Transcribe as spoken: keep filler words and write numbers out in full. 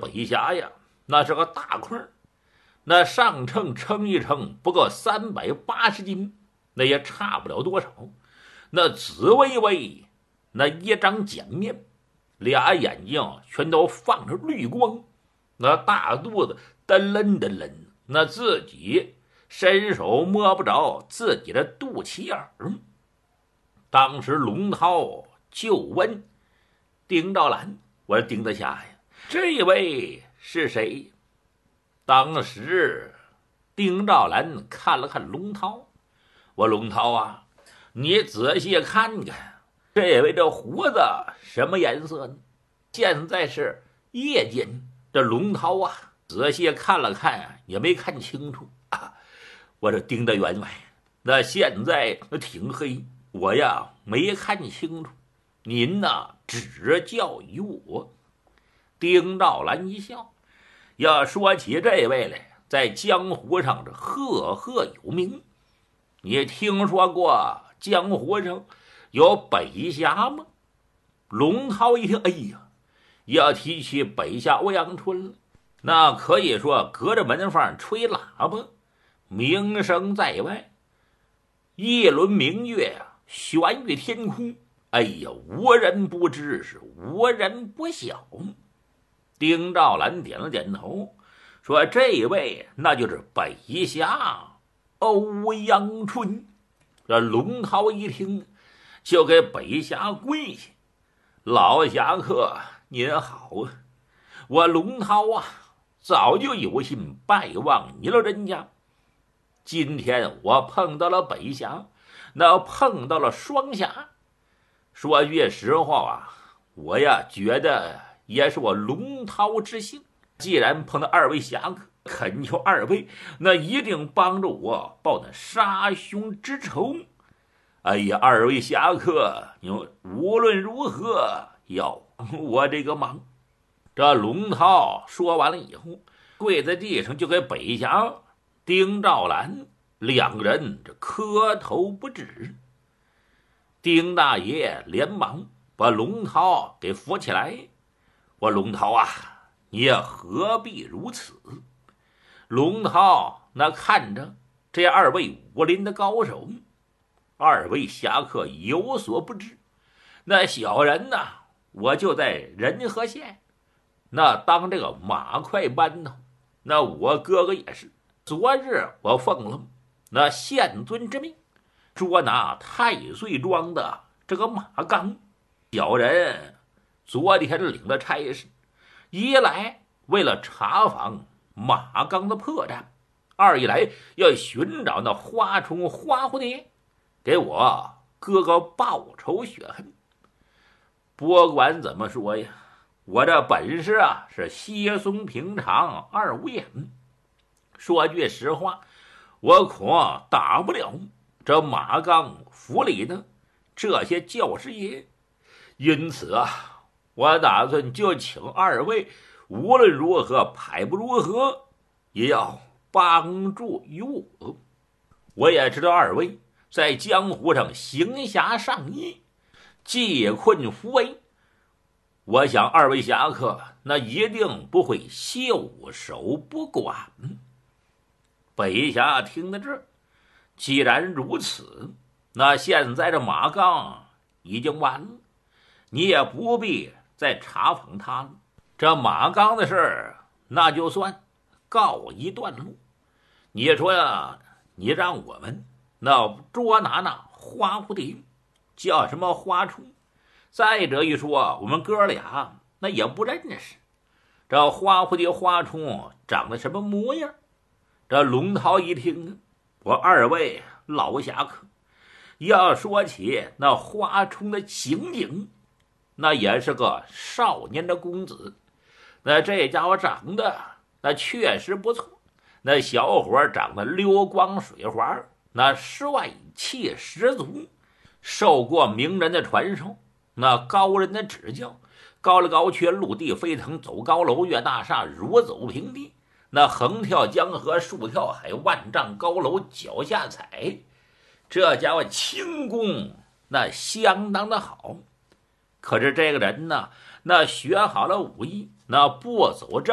北峡呀，那是个大块儿，那上称称一称不够三百八十斤，那也差不了多少。那紫薇薇那一张碱面，俩眼睛全都放着绿光，那大肚子噔楞噔楞，那自己伸手摸不着自己的肚脐眼儿。当时龙涛就问丁兆兰：“我说丁大侠呀，这位是谁？”当时丁兆兰看了看龙涛，我龙涛啊，你仔细看看，这位这胡子什么颜色呢？现在是夜间，这龙涛啊，仔细看了看也没看清楚啊。我这丁大员外，那现在挺黑，我呀没看清楚，您呐指教于我。丁兆兰一笑，要说起这位来，在江湖上这赫赫有名。你听说过江湖上有北峡吗？龙涛一听，哎呀，要提起北峡欧阳春了，那可以说隔着门缝吹喇叭，名声在外，一轮明月悬于天空，哎呀，无人不知，是无人不晓。丁兆兰点了点头，说：“这位那就是北峡欧阳春。”这龙涛一听，就给北峡跪下：“老侠客您好啊，我龙涛啊，早就有心拜望你老人家。今天我碰到了北峡，那碰到了双峡。说句实话啊，我呀觉得也是我龙涛之幸。既然碰到二位侠客，恳求二位那一定帮助我报那杀兄之仇。哎呀，二位侠客，你无论如何要我这个忙。”这龙涛说完了以后，跪在地上就给北峡、丁兆兰两人这磕头不止。丁大爷连忙把龙涛给扶起来：“我龙涛啊，你也何必如此？”龙涛那看着这二位武林的高手，二位侠客有所不知，那小人呐，我就在仁和县那当这个马快班头，那我哥哥也是。昨日我奉了那县尊之命，捉拿太岁庄的这个马刚。小人昨天领了差事，一来为了查访马刚的破绽，二一来要寻找那花虫花蝴蝶，给我哥哥报仇雪恨。不管怎么说呀，我这本事啊是稀松平常，二无眼。说句实话，我恐打不了这马刚府里的这些教师爷，因此啊，我打算就请二位无论如何排不如何，也要帮助于我。我也知道二位在江湖上行侠仗义，济困扶危，我想二位侠客那一定不会袖手不管。北峡听到这儿，既然如此，那现在这马刚已经完了，你也不必再查访他了。这马刚的事儿那就算告一段落。你说呀，你让我们那捉拿那花蝴蝶叫什么花虫，再者一说，我们哥俩那也不认识这花蝴蝶花虫长得什么模样。这龙涛一听，我二位老侠客要说起那花虫的情景，那也是个少年的公子，那这家伙长得那确实不错，那小伙长得溜光水滑，那帅气十足，受过名人的传授，那高人的指教，高来高去，陆地飞腾，走高楼，越大厦，如走平地，那横跳江河，竖跳海，万丈高楼脚下踩，这家伙轻功那相当的好。可是这个人呢，那学好了武艺，那不走正